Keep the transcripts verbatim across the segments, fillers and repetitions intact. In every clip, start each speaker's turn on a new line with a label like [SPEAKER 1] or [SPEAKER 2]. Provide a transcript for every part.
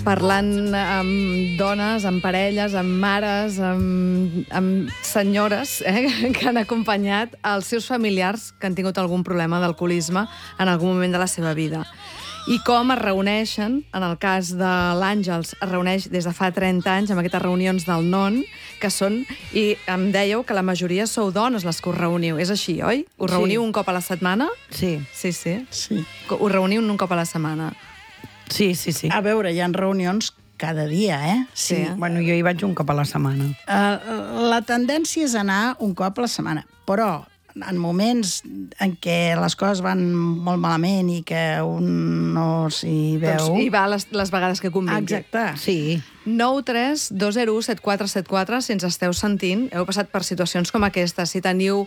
[SPEAKER 1] parlant amb dones, amb parelles, amb mares, amb, amb senyores eh, que han acompanyat els seus familiars que han tingut algun problema d'alcoholisme en algun moment de la seva vida. I com es reuneixen, en el cas de l'Àngels, es reuneix des de fa trenta anys amb aquestes reunions del N O N, que són, i em dèieu que la majoria sou dones les que us reuniu. És així, oi? Us reuniu sí. un cop a la setmana?
[SPEAKER 2] Sí.
[SPEAKER 1] Sí, sí.
[SPEAKER 2] sí.
[SPEAKER 1] Us reuniu un cop a la setmana?
[SPEAKER 2] Sí, sí, sí. A veure, hi ha reunions cada dia, eh?
[SPEAKER 1] Sí. sí.
[SPEAKER 2] Bueno, jo hi vaig un cop a la setmana. Uh, la tendència és anar un cop a la setmana, però en moments en què les coses van molt malament i que un no s'hi veu...
[SPEAKER 1] Doncs hi va les, les vegades que convingui.
[SPEAKER 2] Exacte. Sí.
[SPEAKER 1] nou tres dos zero u set quatre set quatre, si ens esteu sentint, heu passat per situacions com aquesta. Si teniu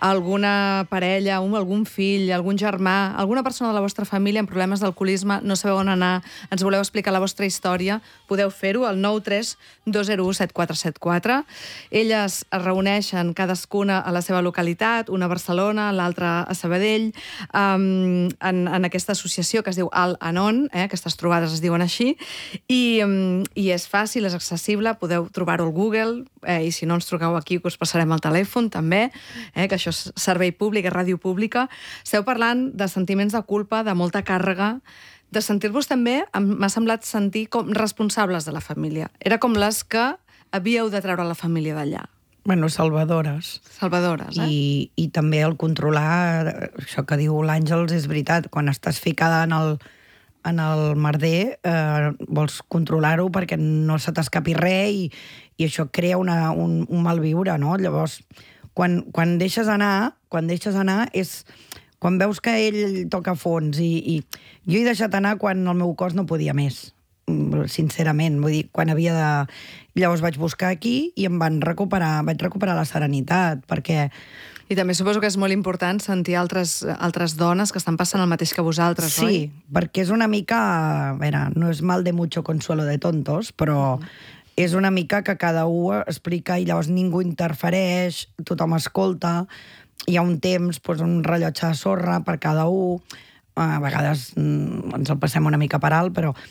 [SPEAKER 1] alguna parella, un, algun fill, algun germà, alguna persona de la vostra família amb problemes d'alcoholisme, no sabeu on anar, ens voleu explicar la vostra història, podeu fer-ho al nou tres dos zero u set quatre set quatre. Elles es reuneixen cadascuna a la seva localitat, una a Barcelona, l'altra a Sabadell, um, en, en aquesta associació que es diu Al Anon, eh, aquestes trobades es diuen així, i, um, i és fàcil, és accessible, podeu trobar-ho al Google, eh, i si no ens truqueu aquí us passarem el telèfon també, eh, que això és servei públic, és ràdio pública. Esteu parlant de sentiments de culpa, de molta càrrega, de sentir-vos també, m'ha semblat sentir com responsables de la família. Era com les que havíeu de treure la família d'allà.
[SPEAKER 2] Bueno, salvadores.
[SPEAKER 1] Salvadores, eh?
[SPEAKER 2] I, i també el controlar, això que diu l'Àngels és veritat, quan estàs ficada en el en el merder, eh, vols controlar-ho perquè no se t'escapi res i, i això crea una, un, un malviure, no? Llavors, quan, quan deixes anar, quan deixes anar és quan veus que ell toca fons i, i jo he deixat anar quan el meu cos no podia més, sincerament, vull dir, quan havia de... Llavors vaig buscar aquí i em van recuperar, vaig recuperar la serenitat, perquè...
[SPEAKER 1] I també suposo que és molt important sentir altres, altres dones que estan passant el mateix que vosaltres,
[SPEAKER 2] sí,
[SPEAKER 1] oi?
[SPEAKER 2] Sí, perquè és una mica... A veure, no és mal de mucho consuelo de tontos, però és una mica que cada un explica i llavors ningú interfereix, tothom escolta, hi ha un temps, doncs, un rellotge de sorra per cada un, a vegades ens el passem una mica per alt, però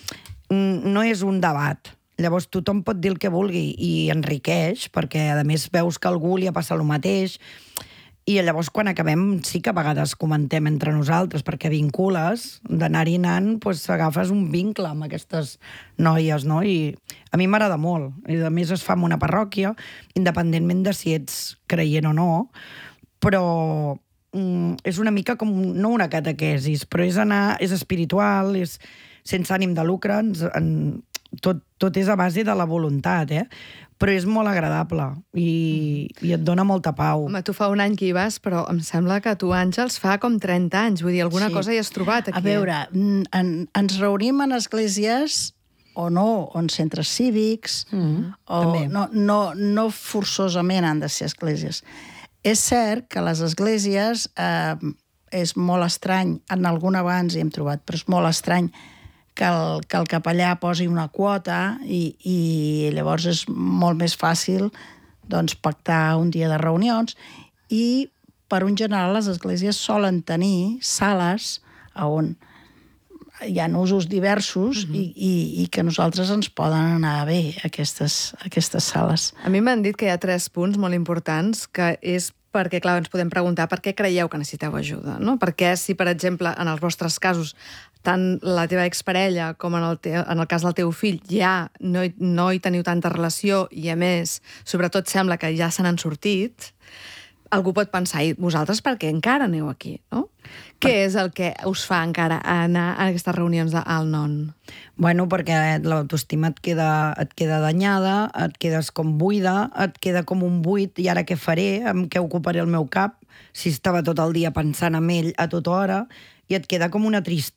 [SPEAKER 2] no és un debat. Llavors tothom pot dir el que vulgui i enriqueix, perquè a més veus que a algú li ha passat el mateix. I llavors, quan acabem, sí que a vegades comentem entre nosaltres, perquè vincules, d'anar-hi anant, doncs agafes un vincle amb aquestes noies, no? I a mi m'agrada molt. I a més es fa en una parròquia, independentment de si ets creient o no, però mm, és una mica com, no una catequesis, però és anar, és espiritual, és sense ànim de lucre, ens, en, tot, tot és a base de la voluntat, eh? Però és molt agradable i, i et dona molta pau.
[SPEAKER 1] Home, tu fa un any que hi vas, però em sembla que tu, Àngels, fa com trenta anys. Vull dir, alguna sí. cosa hi has trobat aquí.
[SPEAKER 2] A veure, en, ens reunim en esglésies o no, o en centres cívics, mm, o no, no, no forçosament han de ser esglésies. És cert que les esglésies eh, és molt estrany, en algun abans hi hem trobat, però és molt estrany que el, que el capellà posi una quota i, i llavors és molt més fàcil doncs, pactar un dia de reunions i, per un general, les esglésies solen tenir sales on hi ha usos diversos mm-hmm. i, i, i que nosaltres ens poden anar bé, aquestes, aquestes sales.
[SPEAKER 1] A mi m'han dit que hi ha tres punts molt importants, que és perquè, clar, ens podem preguntar per què creieu que necessiteu ajuda, no? Perquè si, per exemple, en els vostres casos, tant la teva exparella com en el, te en el cas del teu fill ja no hi, no hi teniu tanta relació i, a més, sobretot sembla que ja se n'han sortit, algú pot pensar, i vosaltres per què encara aneu aquí, no? Per... Què és el que us fa encara anar a aquestes reunions d'Al Non?
[SPEAKER 2] Bueno, perquè l'autoestima et queda, et queda danyada, et quedes com buida, et queda com un buit, i ara què faré? Amb què ocuparé el meu cap? Si estava tot el dia pensant en ell a tota hora, i et queda com una tristesa